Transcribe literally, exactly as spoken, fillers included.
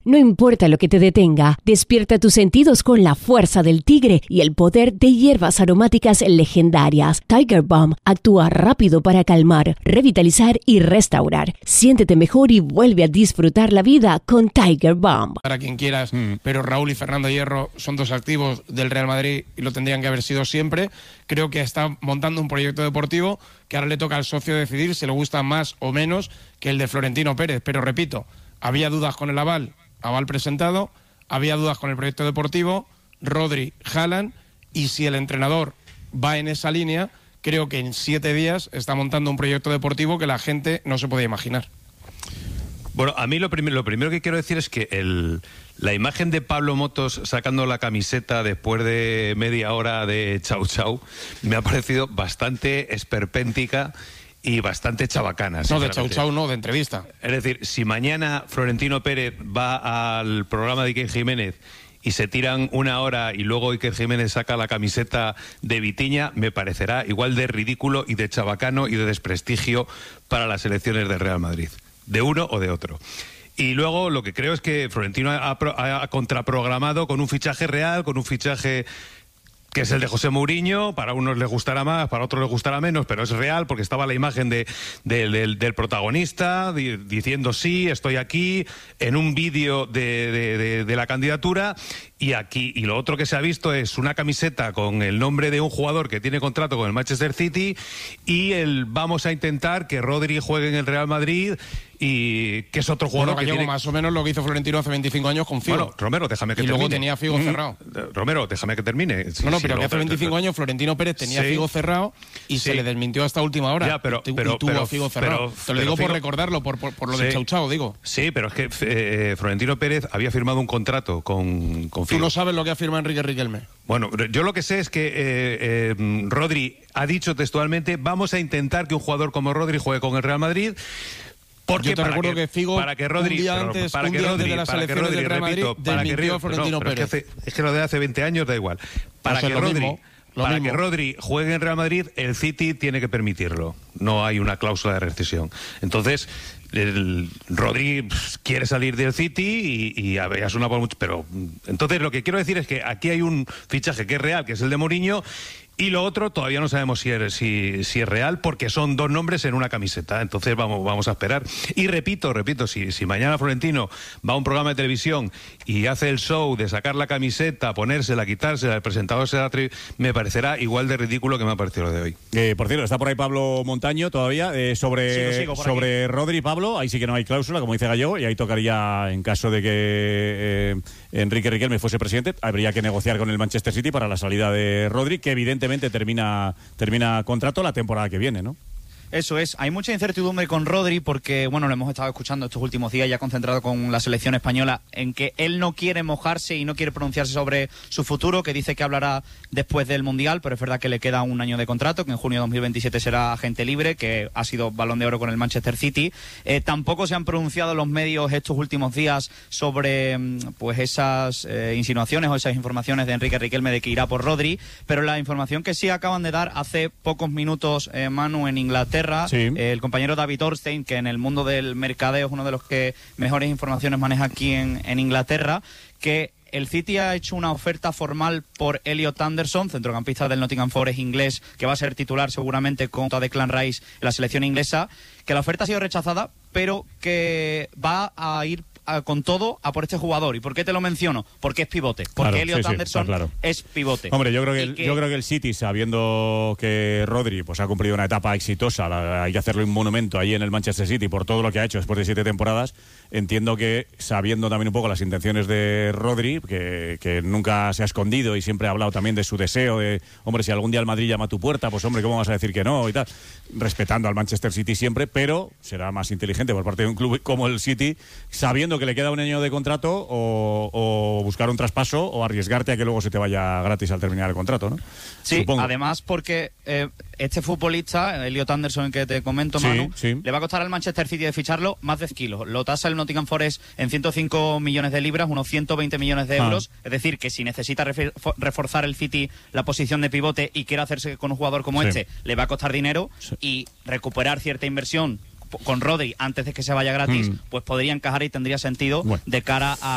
No importa lo que te detenga, despierta tus sentidos con la fuerza del tigre y el poder de hierbas aromáticas legendarias. Tiger Balm actúa rápido para calmar, revitalizar y restaurar. Siéntete mejor y vuelve a disfrutar la vida con Tiger Balm. Para quien quieras, mm. pero Raúl y Fernando Hierro son dos activos del Real Madrid y lo tendrían que haber sido siempre. Creo que está montando un proyecto deportivo que ahora le toca al socio decidir si le gusta más o menos que el de Florentino Pérez. Pero repito, había dudas con el aval. Aval presentado, había dudas con el proyecto deportivo, Rodri, Haaland, y si el entrenador va en esa línea, creo que en siete días está montando un proyecto deportivo que la gente no se podía imaginar. Bueno, a mí lo, prim- lo primero que quiero decir es que el, la imagen de Pablo Motos sacando la camiseta después de media hora de chau chau me ha parecido bastante esperpéntica y bastante chabacana. No, de chau chau no, de entrevista. Es decir, si mañana Florentino Pérez va al programa de Iker Jiménez y se tiran una hora y luego Iker Jiménez saca la camiseta de Vitiña, me parecerá igual de ridículo y de chabacano y de desprestigio para las elecciones del Real Madrid, de uno o de otro. Y luego lo que creo es que Florentino ha, ha, ha contraprogramado con un fichaje real, con un fichaje que es el de José Mourinho. Para unos les gustará más, para otros les gustará menos, pero es real porque estaba la imagen de, de, de, del protagonista di, diciendo sí, estoy aquí, en un vídeo de, de, de, de la candidatura. Y aquí, y lo otro que se ha visto es una camiseta con el nombre de un jugador que tiene contrato con el Manchester City y el vamos a intentar que Rodri juegue en el Real Madrid y que es otro jugador bueno, que Gallego, tiene... más o menos lo que hizo Florentino hace veinticinco años con Figo. Bueno, Romero, déjame que y termine. luego tenía Figo mm-hmm. cerrado. Romero, déjame que termine. No, no, sí, pero sí, que hace no, veinticinco pero, años Florentino Pérez tenía sí, Figo cerrado y sí. se le desmintió hasta última hora. Ya, pero, y, pero, y tuvo pero, a Figo cerrado. pero, Te lo digo pero, por Figo, recordarlo, por, por, por lo sí, de Chau Chau, digo. Sí, pero es que eh, Florentino Pérez había firmado un contrato con, con Figo. Tú no sabes lo que ha firmado Enrique Riquelme. Bueno, yo lo que sé es que eh, eh, Rodri ha dicho textualmente: vamos a intentar que un jugador como Rodri juegue con el Real Madrid. Porque yo te para recuerdo que, que Figo para que Rodri, un día pero, antes, para un que día Rodri, antes de las para que elecciones Rodri, del Real Madrid repito, para que desmintió a Florentino no, pero Pérez. Es que, hace, es que lo de hace veinte años da igual. Para, no sé, que, lo Rodri, mismo, lo para mismo. que Rodri juegue en Real Madrid, el City tiene que permitirlo. No hay una cláusula de rescisión. Entonces, el Rodri pues, quiere salir del City y, y a ver, ya suena por mucho, pero entonces lo que quiero decir es que aquí hay un fichaje que es real, que es el de Mourinho. Y lo otro todavía no sabemos si es, si, si es real porque son dos nombres en una camiseta. Entonces vamos, vamos a esperar. Y repito, repito, si, si mañana Florentino va a un programa de televisión y hace el show de sacar la camiseta, ponérsela, quitársela, el presentador se la atreve, me parecerá igual de ridículo que me ha parecido lo de hoy. Eh, por cierto, está por ahí Pablo Montaño todavía. Eh, sobre sigo, sigo sobre Rodri, Pablo, ahí sí que no hay cláusula, como dice Gallego, y ahí tocaría, en caso de que eh, Enrique Riquelme fuese presidente, habría que negociar con el Manchester City para la salida de Rodri, que evidentemente termina termina contrato la temporada que viene, ¿no? Eso es, hay mucha incertidumbre con Rodri porque, bueno, lo hemos estado escuchando estos últimos días, ya concentrado con la selección española, en que él no quiere mojarse y no quiere pronunciarse sobre su futuro, que dice que hablará después del Mundial, pero es verdad que le queda un año de contrato, que en junio de dos mil veintisiete será agente libre, que ha sido Balón de Oro con el Manchester City. Eh, tampoco se han pronunciado los medios estos últimos días sobre pues esas eh, insinuaciones o esas informaciones de Enrique Riquelme de que irá por Rodri, pero la información que sí acaban de dar hace pocos minutos, eh, Manu, en Inglaterra, Sí. Eh, el compañero David Ornstein, que en el mundo del mercadeo es uno de los que mejores informaciones maneja aquí en, en Inglaterra, que el City ha hecho una oferta formal por Elliot Anderson, centrocampista del Nottingham Forest inglés, que va a ser titular seguramente con Declan Rice en la selección inglesa, que la oferta ha sido rechazada, pero que va a ir a, con todo a por este jugador. ¿Y por qué te lo menciono? Porque es pivote. Porque Claro, Elliot sí, sí, Anderson claro. es pivote. Hombre, yo creo que, el, que... yo creo que el City, sabiendo que Rodri pues ha cumplido una etapa exitosa, la, hay que hacerle un monumento ahí en el Manchester City por todo lo que ha hecho después de siete temporadas, entiendo que, sabiendo también un poco las intenciones de Rodri, que, que nunca se ha escondido y siempre ha hablado también de su deseo de, hombre, si algún día el Madrid llama a tu puerta, pues hombre, ¿cómo vas a decir que no? Y tal, respetando al Manchester City siempre, pero será más inteligente por parte de un club como el City, sabiendo que le queda un año de contrato, o, o buscar un traspaso o arriesgarte a que luego se te vaya gratis al terminar el contrato, ¿no? Sí, Supongo. Además porque eh, este futbolista, Elliot Anderson, que te comento, Sí, Manu, sí. le va a costar al Manchester City de ficharlo más de diez kilos. Lo tasa el Nottingham Forest en ciento cinco millones de libras, unos ciento veinte millones de euros. Ah. Es decir, que si necesita refer- reforzar el City la posición de pivote y quiere hacerse con un jugador como Sí. este, le va a costar dinero, sí. Y recuperar cierta inversión con Rodri antes de que se vaya gratis, mm. pues podría encajar y tendría sentido bueno. de cara a